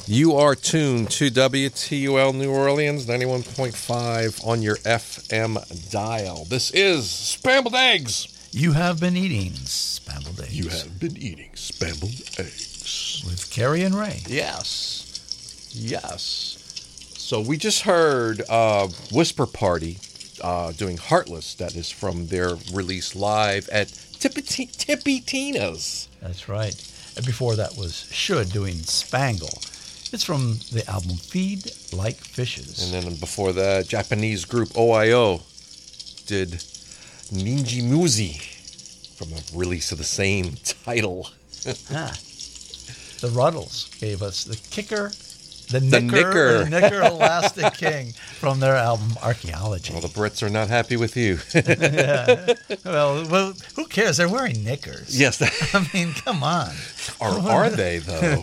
You are tuned to WTUL New Orleans, 91.5 on your FM dial. This is Spambled Eggs. You have been eating Spambled Eggs. You have been eating Spambled Eggs. With Carrie and Ray. Yes. So we just heard Whisper Party doing Heartless. That is from their release live at Tippy Tina's. That's right. And before that was Should doing Spangle. It's from the album Feed Like Fishes. And then before that, Japanese group OIO did Ninji Muzi from a release of the same title. The Ruddles gave us The Kicker, The Knicker Elastic King from their album Archaeology. Well, the Brits are not happy with you. Yeah. Well, who cares? They're wearing knickers. Yes. I mean, come on. Or are they, though?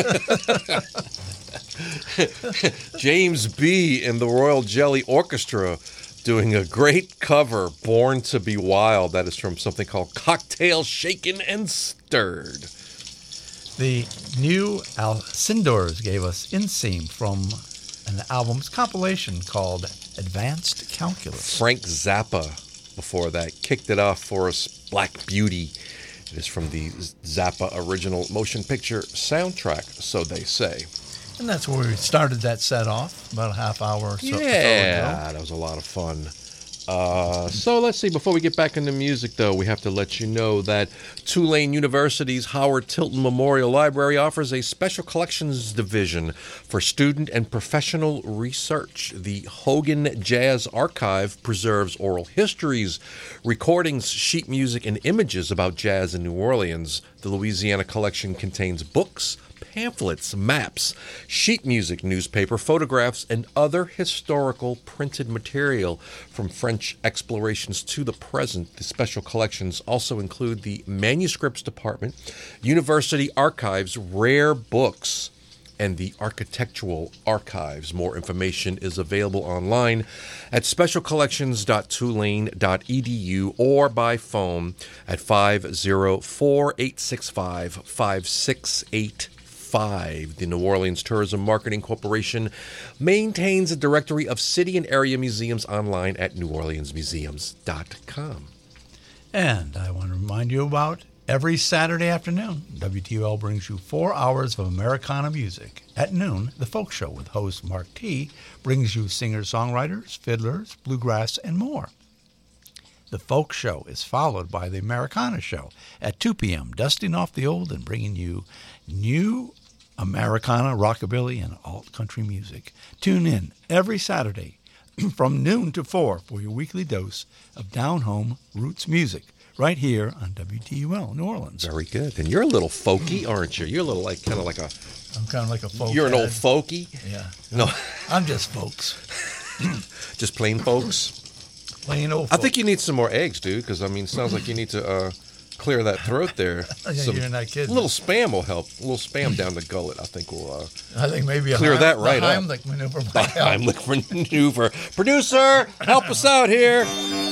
James B. and the Royal Jelly Orchestra doing a great cover, Born to Be Wild. That is from something called Cocktail Shaken and Stirred. The new Alcindors gave us Inseam from an album's compilation called Advanced Calculus. Frank Zappa, before that, kicked it off for us, Black Beauty. It is from the Zappa original motion picture soundtrack, so they say. And that's where we started that set off, about a half hour or so ago. Yeah, that was a lot of fun. So let's see, before we get back into music, though, we have to let you know that Tulane University's Howard Tilton Memorial Library offers a special collections division for student and professional research. The Hogan Jazz Archive preserves oral histories, recordings, sheet music, and images about jazz in New Orleans. The Louisiana collection contains books, pamphlets, maps, sheet music, newspaper, photographs, and other historical printed material from French explorations to the present. The special collections also include the Manuscripts Department, University Archives, Rare Books, and the Architectural Archives. More information is available online at specialcollections.tulane.edu or by phone at 504-865-5685. The New Orleans Tourism Marketing Corporation maintains a directory of city and area museums online at neworleansmuseums.com. And I want to remind you about every Saturday afternoon, WTUL brings you 4 hours of Americana music. At noon, The Folk Show with host Mark T. brings you singers-songwriters, fiddlers, bluegrass, and more. The Folk Show is followed by the Americana Show at 2 p.m., dusting off the old and bringing you new Americana, rockabilly, and alt-country music. Tune in every Saturday from noon to 4 for your weekly dose of down-home roots music right here on WTUL New Orleans. Very good. And you're a little folky, aren't you? You're a little kind of like a... I'm kind of like a folk. You're an head. old folky? Yeah. No. I'm just folks. Just plain folks? Plain old I folks. think you need some more eggs, dude, because, it sounds like you need to clear that throat there. You're not kidding. A little spam will help. A little spam down the gullet, I think, will I think maybe clear that right the up. Heimlich maneuver The might help. Heimlich maneuver. Producer, help us out here.